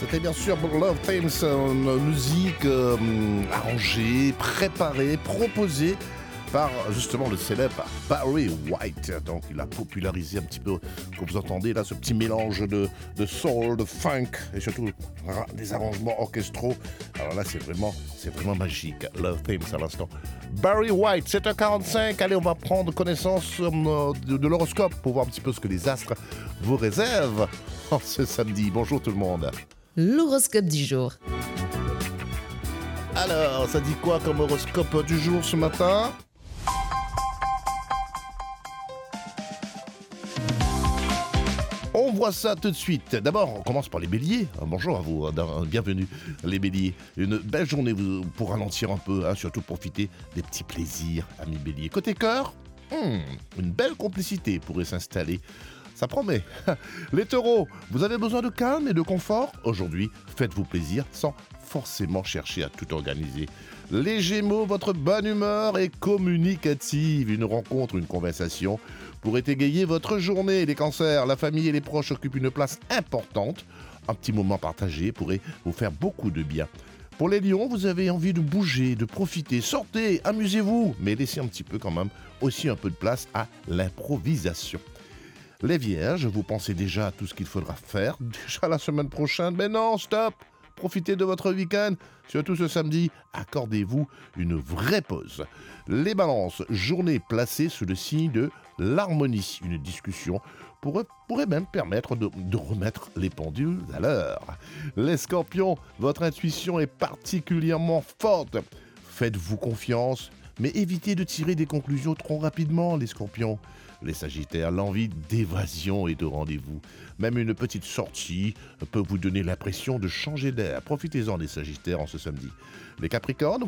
C'était bien sûr Love Themes, une musique arrangée, préparée, proposée par justement le célèbre Barry White. Donc il a popularisé un petit peu, comme vous entendez là, ce petit mélange de soul, de funk et surtout des arrangements orchestraux. Alors là c'est vraiment magique. Love Themes à l'instant. Barry White, 7h45. Allez, on va prendre connaissance de l'horoscope pour voir un petit peu ce que les astres vous réservent ce samedi. Bonjour tout le monde. L'horoscope du jour. Alors, ça dit quoi comme horoscope du jour ce matin ? On voit ça tout de suite. D'abord, on commence par les béliers. Bonjour à vous, bienvenue les béliers. Une belle journée pour ralentir un peu, surtout profiter des petits plaisirs, amis béliers. Côté cœur, une belle complicité pourrait s'installer. Ça promet. Les taureaux, vous avez besoin de calme et de confort. Aujourd'hui, faites-vous plaisir sans forcément chercher à tout organiser. Les gémeaux, votre bonne humeur est communicative. Une rencontre, une conversation pourrait égayer votre journée. Les cancers, la famille et les proches occupent une place importante. Un petit moment partagé pourrait vous faire beaucoup de bien. Pour les lions, vous avez envie de bouger, de profiter. Sortez, amusez-vous, mais laissez un petit peu quand même aussi un peu de place à l'improvisation. Les vierges, vous pensez déjà à tout ce qu'il faudra faire déjà la semaine prochaine. Mais non, stop! Profitez de votre week-end. Surtout ce samedi, accordez-vous une vraie pause. Les balances, journée placée sous le signe de l'harmonie. Une discussion pourrait même permettre de remettre les pendules à l'heure. Les scorpions, votre intuition est particulièrement forte. Faites-vous confiance, mais évitez de tirer des conclusions trop rapidement, les scorpions. Les sagittaires, l'envie d'évasion et de rendez-vous. Même une petite sortie peut vous donner l'impression de changer d'air. Profitez-en, les sagittaires, en ce samedi. Les capricornes,